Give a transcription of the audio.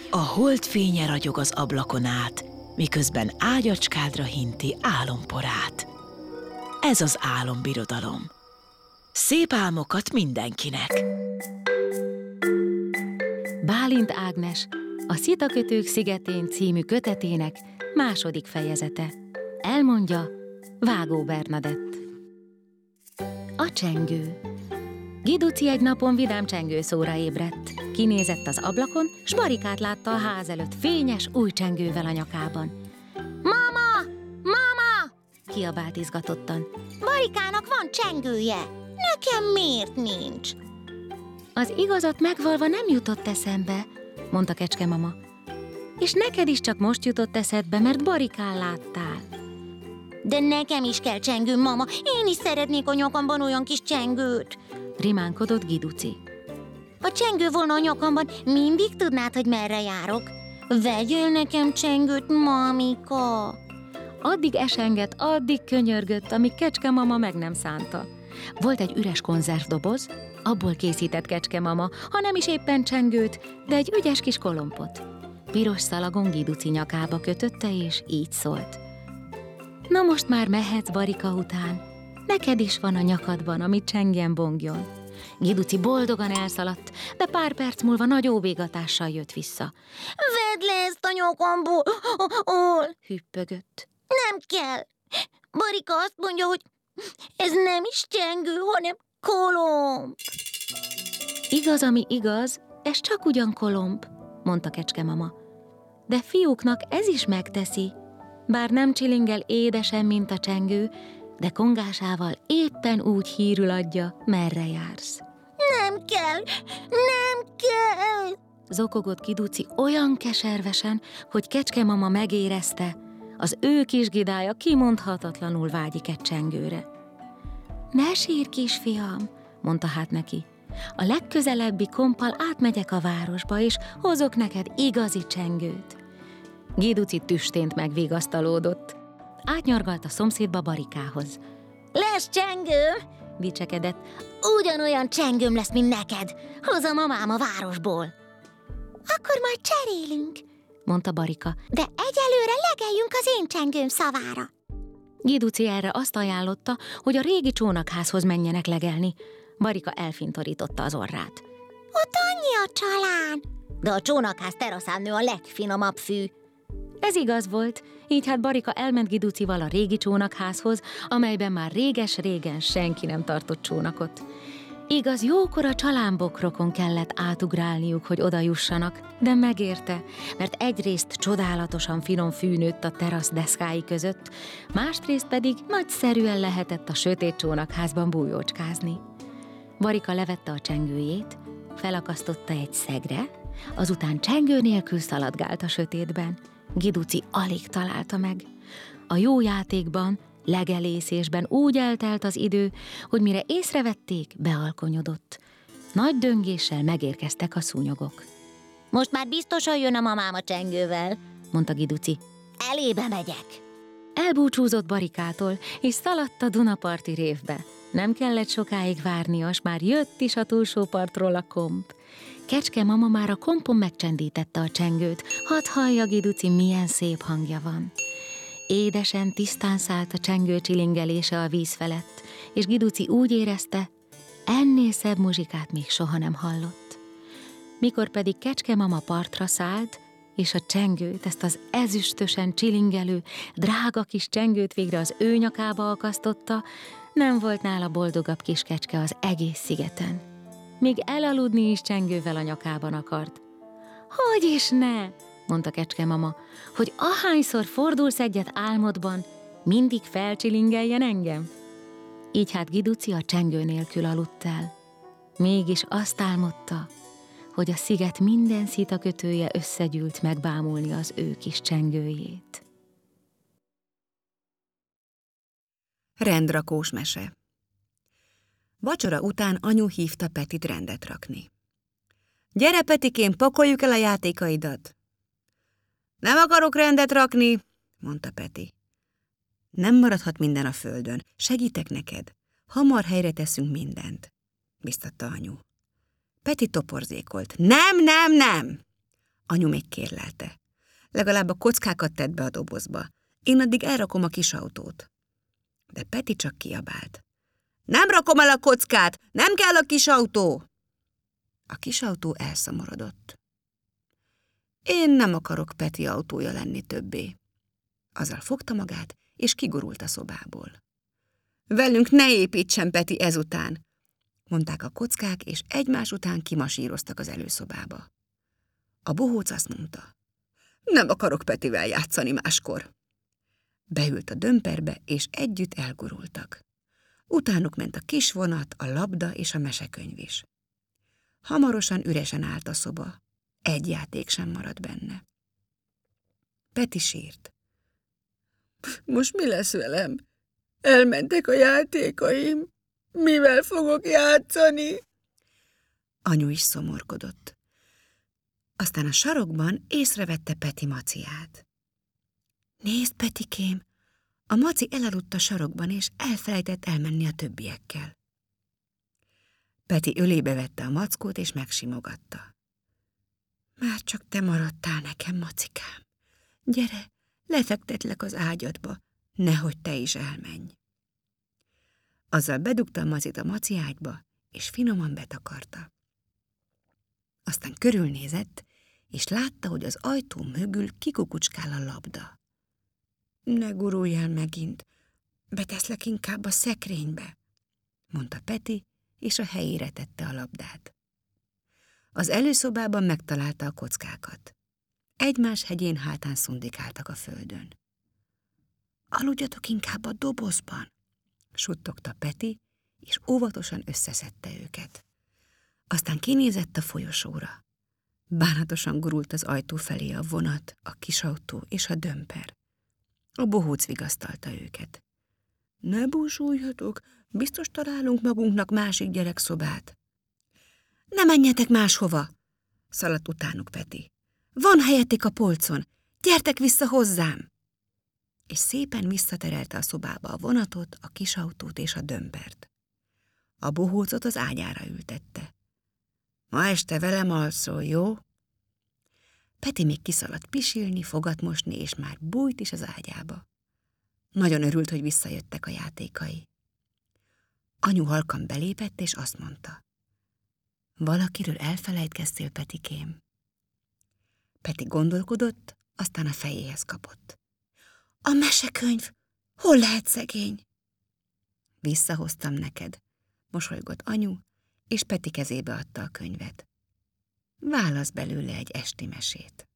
A hold fénye ragyog az ablakon át, miközben ágyacskádra hinti álomporát. Ez az álombirodalom. Szép álmokat mindenkinek! Bálint Ágnes, a Szitakötők szigetén című kötetének második fejezete. Elmondja Vágó Bernadett. A csengő. Giduci egy napon vidám csengőszóra ébredt. Kinézett az ablakon, s Barikát látta a ház előtt fényes új csengővel a nyakában. Mama! Mama! Kiabált izgatottan. Barikának van csengője. Nekem miért nincs? Az igazat megvalva nem jutott eszembe, mondta Kecskemama. És neked is csak most jutott eszedbe, mert Barikán láttál. De nekem is kell csengő, mama. Én is szeretnék a nyakamban olyan kis csengőt. Rimánkodott Giduci. Ha csengő volna a nyakamban, mindig tudnád, hogy merre járok. Vegyél nekem csengőt, mamika. Addig esengett, addig könyörgött, amíg Kecskemama meg nem szánta. Volt egy üres konzervdoboz, abból készített Kecskemama, ha nem is éppen csengőt, de egy ügyes kis kolompot. Piros szalagon Giduci nyakába kötötte, és így szólt. Na most már mehetsz Barika után. Neked is van a nyakadban, amit csengjen bongjon. Giduci boldogan elszaladt, de pár perc múlva nagy óvégatással jött vissza. Vedd le ezt a nyakamból, hüppögött. Nem kell. Barika azt mondja, hogy ez nem is csengő, hanem kolomb. Igaz, ami igaz, ez csak ugyan kolomb, mondta Kecskemama. De fiúknak ez is megteszi. Bár nem csilingel édesen, mint a csengő, de kongásával éppen úgy hírül adja, merre jársz. Nem kell, nem kell! Zokogott Giduci olyan keservesen, hogy Kecskemama megérezte, az ő kis gidája kimondhatatlanul vágyik egy csengőre. Ne sírj, kisfiam, mondta hát neki. A legközelebbi komppal átmegyek a városba, és hozok neked igazi csengőt. Giduci tüstént megvigasztalódott. Átnyargalt a szomszédba Barikához. Lesz csengő, dicsekedett. Ugyanolyan csengőm lesz, mint neked. Hozom mamám a városból. Akkor majd cserélünk, mondta Barika. De egyelőre legeljünk az én csengőm szavára. Giduci erre azt ajánlotta, hogy a régi csónakházhoz menjenek legelni. Barika elfintorította az orrát. Ott annyi a csalán. De a csónakház teraszán nő a legfinomabb fű. Ez igaz volt, így hát Barika elment Giducival a régi csónakházhoz, amelyben már réges-régen senki nem tartott csónakot. Igaz, jókora csalánbokrokon kellett átugrálniuk, hogy oda jussanak, de megérte, mert egyrészt csodálatosan finom fű nőtt a terasz deszkái között, másrészt pedig nagyszerűen lehetett a sötét csónakházban bújócskázni. Barika levette a csengőjét, felakasztotta egy szegre, azután csengő nélkül szaladgált a sötétben. Giduci alig találta meg. A jó játékban, legelészésben úgy eltelt az idő, hogy mire észrevették, bealkonyodott. Nagy döngéssel megérkeztek a szúnyogok. Most már biztosan jön a mamám a csengővel, mondta Giduci. Elébe megyek. Elbúcsúzott Barikától, és szaladt a Dunaparti révbe. Nem kellett sokáig várnia, s már jött is a túlsó partról a komp. Kecskemama már a kompon megcsendítette a csengőt, hadd hallja Giduci, milyen szép hangja van. Édesen, tisztán szállt a csengő csilingelése a víz felett, és Giduci úgy érezte, ennél szebb muzsikát még soha nem hallott. Mikor pedig Kecskemama partra szállt, és a csengőt, ezt az ezüstösen csilingelő, drága kis csengőt végre az ő nyakába akasztotta, nem volt nála boldogabb kis kecske az egész szigeten. Még elaludni is csengővel a nyakában akart. Hogy is ne, mondta Kecskemama, hogy ahányszor fordulsz egyet álmodban, mindig felcsilingeljen engem. Így hát Giduci a csengő nélkül aludt el. Mégis azt álmodta, hogy a sziget minden szitakötője összegyűlt megbámulni az ő kis csengőjét. Rendrakós mese. Vacsora után anyu hívta Petit rendet rakni. Gyere, Petikém, pakoljuk el a játékaidat. Nem akarok rendet rakni, mondta Peti. Nem maradhat minden a földön, segítek neked. Hamar helyre teszünk mindent, biztatta anyu. Peti toporzékolt. Nem! Anyu még kérlelte. Legalább a kockákat tedd be a dobozba. Én addig elrakom a kis autót. De Peti csak kiabált. Nem rakom el a kockát, nem kell a kis autó! A kis autó elszomorodott. Én nem akarok Peti autója lenni többé. Azzal fogta magát, és kigurult a szobából. Velünk ne építsen, Peti, ezután, mondták a kockák, és egymás után kimasíroztak az előszobába. A bohóc azt mondta, nem akarok Petivel játszani máskor. Beült a dömperbe, és együtt elgurultak. Utánuk ment a kis vonat, a labda és a mesekönyv is. Hamarosan üresen állt a szoba, egy játék sem maradt benne. Peti sírt. Most mi lesz velem? Elmentek a játékaim. Mivel fogok játszani? Anyu is szomorkodott. Aztán a sarokban észrevette Peti maciát. Nézd, Petikém, a maci elaludt a sarokban, és elfelejtett elmenni a többiekkel. Peti ölébe vette a mackót, és megsimogatta. Már csak te maradtál nekem, macikám. Gyere, lefektetlek az ágyadba, nehogy te is elmenj. Azzal bedugta a macit a maci ágyba, és finoman betakarta. Aztán körülnézett, és látta, hogy az ajtó mögül kikukucskál a labda. Ne gurulj el megint, beteszlek inkább a szekrénybe, mondta Peti, és a helyére tette a labdát. Az előszobában megtalálta a kockákat. Egymás hegyén hátán szundikáltak a földön. Aludjatok inkább a dobozban, suttogta Peti, és óvatosan összeszedte őket. Aztán kinézett a folyosóra. Bánatosan gurult az ajtó felé a vonat, a kisautó és a dömper. A bohóc vigasztalta őket. Ne búsuljatok, biztos találunk magunknak másik gyerekszobát. Ne menjetek máshova, szaladt utánuk Peti. Van helyetek a polcon, gyertek vissza hozzám! És szépen visszaterelte a szobába a vonatot, a kisautót és a dömpert. A bohócot az ágyára ültette. Ma este velem alszol, jó? Peti még kiszaladt pisilni, fogat mosni, és már bújt is az ágyába. Nagyon örült, hogy visszajöttek a játékai. Anyu halkan belépett, és azt mondta. Valakiről elfelejtkeztél, Petikém? Peti gondolkodott, aztán a fejéhez kapott. A mesekönyv, hol lehet szegény? Visszahoztam neked, mosolygott anyu, és Peti kezébe adta a könyvet. Válasz belőle egy esti mesét.